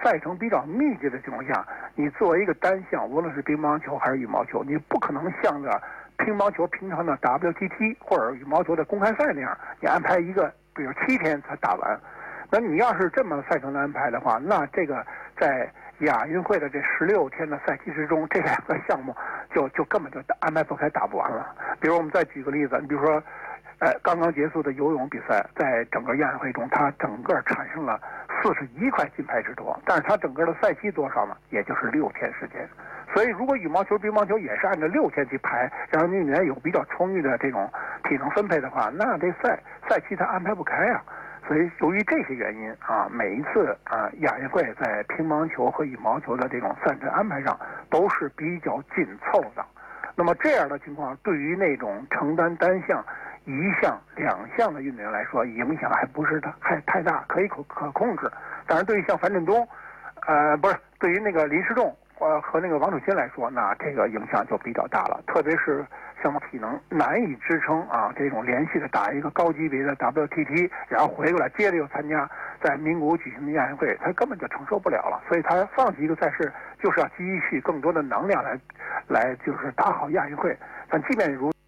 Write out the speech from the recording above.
赛程比较密集的情况下，你作为一个单项，无论是乒乓球还是羽毛球，你不可能像着乒乓球平常的 WTT 或者羽毛球的公开赛那样，你安排一个比如7天才打完。那你要是这么赛程的安排的话，那这个在亚运会的这16天的赛期之中，这2个项目就根本就安排不开，打不完了。比如我们再举个例子，你比如说，刚刚结束的游泳比赛，在整个亚运会中，它整个产生了41块金牌之多，但是它整个的赛期多少呢？也就是6天时间。所以，如果羽毛球、乒乓球也是按照6天去排，让运动员有比较充裕的这种体能分配的话，那这赛期它安排不开啊。所以，由于这些原因啊，每一次亚运会在乒乓球和羽毛球的这种赛程安排上都是比较紧凑的。那么这样的情况，对于那种承担单项、1项、2项的运动员来说，影响还不是太大，可以可控制。当然，对于像樊振东，对于那个林诗仲和那个王楚钦来说，那这个影响就比较大了，特别是像体能难以支撑啊，这种连续的打一个高级别的 WTT， 然后回过来接着又参加在名古屋举行的亚运会，他根本就承受不了了，所以他放弃一个赛事，就是要积蓄更多的能量来就是打好亚运会。但即便如